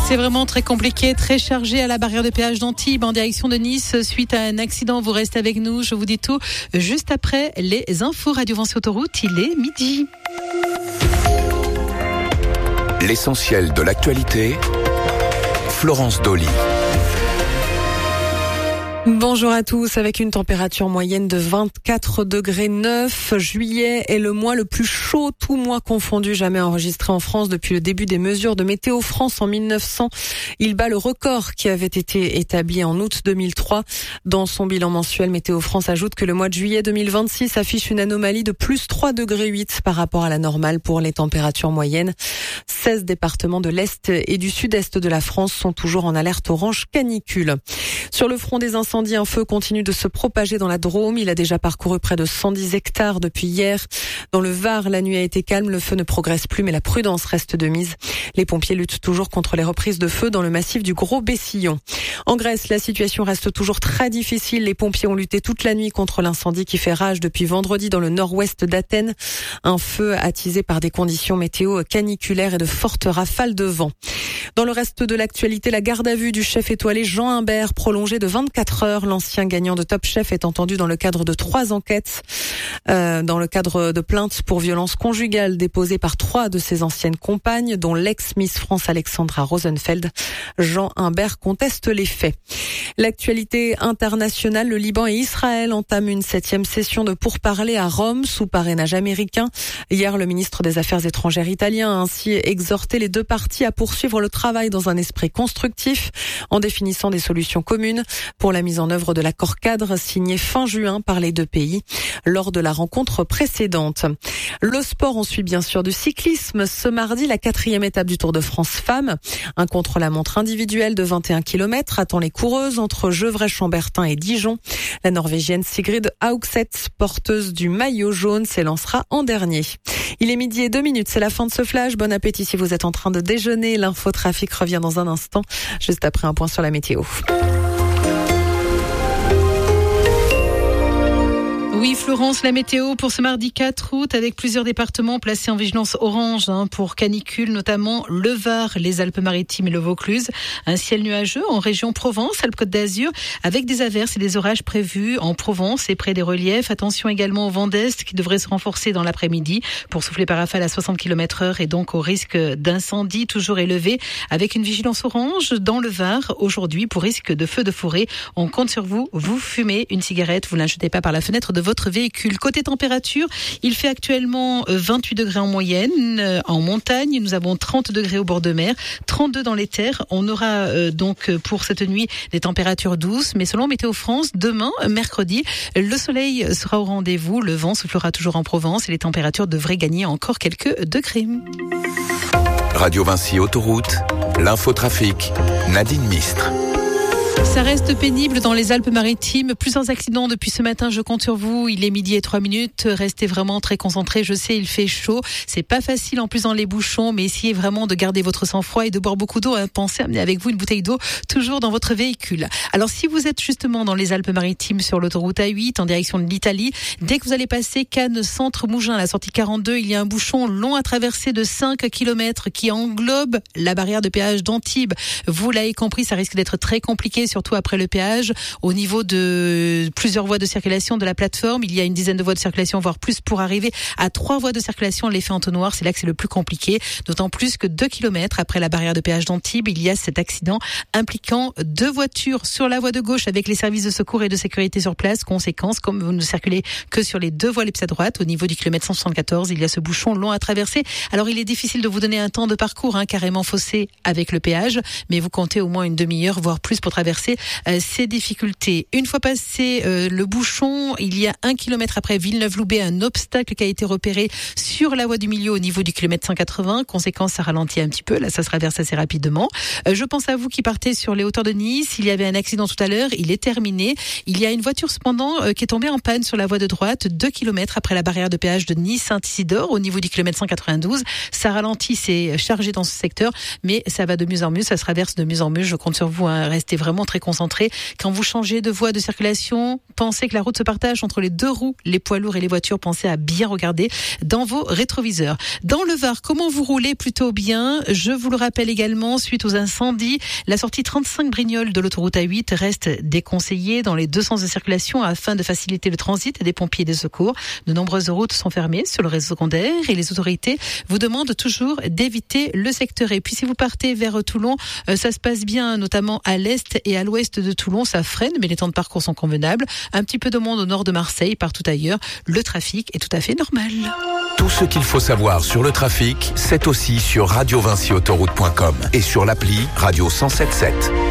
C'est vraiment très compliqué, très chargé à la barrière de péage d'Antibes en direction de Nice suite à un accident. Vous restez avec nous, je vous dis tout juste après les infos Radio Vinci Autoroute. Il est midi. L'essentiel de l'actualité, Florence Dolly. Bonjour à tous. Avec une température moyenne de 24 degrés 9, juillet est le mois le plus chaud, tout mois confondu, jamais enregistré en France depuis le début des mesures de Météo France en 1900. Il bat le record qui avait été établi en août 2003. Dans son bilan mensuel, Météo France ajoute que le mois de juillet 2026 affiche une anomalie de plus 3 degrés 8 par rapport à la normale pour les températures moyennes. 16 départements de l'Est et du Sud-Est de la France sont toujours en alerte orange canicule. Sur le front des incendies, un feu continue de se propager dans la Drôme. Il a déjà parcouru près de 110 hectares depuis hier. Dans le Var, la nuit a été calme. Le feu ne progresse plus, mais la prudence reste de mise. Les pompiers luttent toujours contre les reprises de feu dans le massif du Gros-Bessillon. En Grèce, la situation reste toujours très difficile. Les pompiers ont lutté toute la nuit contre l'incendie qui fait rage depuis vendredi dans le nord-ouest d'Athènes. Un feu attisé par des conditions météo caniculaires et de fortes rafales de vent. Dans le reste de l'actualité, la garde à vue du chef étoilé Jean Imbert prolongée de 24 heures. L'ancien gagnant de Top Chef est entendu dans le cadre de 3 enquêtes, dans le cadre de plaintes pour violences conjugales déposées par 3 de ses anciennes compagnes, dont l'ex-Miss France Alexandra Rosenfeld. Jean Imbert conteste les faits. L'actualité internationale, le Liban et Israël entament une 7e session de pourparlers à Rome sous parrainage américain. Hier, le ministre des Affaires étrangères italien a ainsi exhorté les deux parties à poursuivre le travail dans un esprit constructif en définissant des solutions communes pour la mise en œuvre de l'accord cadre signé fin juin par les deux pays lors de la rencontre précédente. Le sport, on suit bien sûr du cyclisme. Ce mardi, la 4e étape du Tour de France Femmes. Un contre-la-montre individuel de 21 km attend les coureuses entre Gevrey-Chambertin et Dijon. La Norvégienne Sigrid Haugseth, porteuse du maillot jaune, s'élancera en dernier. Il est 12:02, c'est la fin de ce flash. Bon appétit si vous êtes en train de déjeuner. L'infotrafic revient dans un instant, juste après un point sur la météo. Oui, Florence, la météo pour ce mardi 4 août avec plusieurs départements placés en vigilance orange pour canicule, notamment le Var, les Alpes-Maritimes et le Vaucluse. Un ciel nuageux en région Provence, Alpes-Côte d'Azur, avec des averses et des orages prévus en Provence et près des reliefs. Attention également au vent d'est qui devrait se renforcer dans l'après-midi pour souffler par rafale à 60 km/h et donc au risque d'incendie toujours élevé avec une vigilance orange dans le Var aujourd'hui pour risque de feu de forêt. On compte sur vous, vous fumez une cigarette, vous ne la jetez pas par la fenêtre de votre véhicule. Côté température, il fait actuellement 28 degrés en moyenne. En montagne, nous avons 30 degrés au bord de mer, 32 dans les terres. On aura donc pour cette nuit des températures douces, mais selon Météo France, demain, mercredi, le soleil sera au rendez-vous, le vent soufflera toujours en Provence et les températures devraient gagner encore quelques degrés. Radio Vinci Autoroute, l'infotrafic, Nadine Mistre. Ça reste pénible dans les Alpes-Maritimes. Plusieurs accidents depuis ce matin, je compte sur vous. Il est 12:03. Restez vraiment très concentrés. Je sais, il fait chaud. C'est pas facile en plus dans les bouchons, mais essayez vraiment de garder votre sang-froid et de boire beaucoup d'eau. Pensez à amener avec vous une bouteille d'eau toujours dans votre véhicule. Alors, si vous êtes justement dans les Alpes-Maritimes sur l'autoroute A8 en direction de l'Italie, dès que vous allez passer Cannes Centre-Mougins à la sortie 42, il y a un bouchon long à traverser de 5 km qui englobe la barrière de péage d'Antibes. Vous l'avez compris, ça risque d'être très compliqué, surtout après le péage. Au niveau de plusieurs voies de circulation de la plateforme, il y a une dizaine de voies de circulation, voire plus, pour arriver à 3 voies de circulation. L'effet entonnoir, c'est là que c'est le plus compliqué. D'autant plus que 2 km après la barrière de péage d'Antibes, il y a cet accident impliquant 2 voitures sur la voie de gauche avec les services de secours et de sécurité sur place. Conséquence, comme vous ne circulez que sur les 2 voies les plus à droite, au niveau du kilomètre 174, il y a ce bouchon long à traverser. Alors, il est difficile de vous donner un temps de parcours, carrément faussé avec le péage, mais vous comptez au moins une demi-heure, voire plus, pour traverser ces difficultés. Une fois passé le bouchon, il y a 1 kilomètre après Villeneuve-Loubet, un obstacle qui a été repéré sur la voie du milieu au niveau du kilomètre 180. Conséquence, ça ralentit un petit peu. Là, ça se traverse assez rapidement. Je pense à vous qui partez sur les hauteurs de Nice. Il y avait un accident tout à l'heure. Il est terminé. Il y a une voiture cependant qui est tombée en panne sur la voie de droite, 2 kilomètres après la barrière de péage de Nice-Saint-Isidore au niveau du kilomètre 192. Ça ralentit, c'est chargé dans ce secteur, mais ça va de mieux en mieux. Ça se traverse de mieux en mieux. Je compte sur vous. Restez vraiment très concentré. Quand vous changez de voie de circulation, pensez que la route se partage entre les deux roues, les poids lourds et les voitures. Pensez à bien regarder dans vos rétroviseurs. Dans le Var, comment vous roulez? Plutôt bien. Je vous le rappelle également, suite aux incendies, la sortie 35 Brignoles de l'autoroute A8 reste déconseillée dans les deux sens de circulation afin de faciliter le transit des pompiers et des secours. De nombreuses routes sont fermées sur le réseau secondaire et les autorités vous demandent toujours d'éviter le secteur. Et puis si vous partez vers Toulon, ça se passe bien, notamment à l'est et à l'ouest de Toulon. Ça freine, mais les temps de parcours sont convenables. Un petit peu de monde au nord de Marseille, partout ailleurs. Le trafic est tout à fait normal. Tout ce qu'il faut savoir sur le trafic, c'est aussi sur radiovinciautoroute.com et sur l'appli Radio 107.7.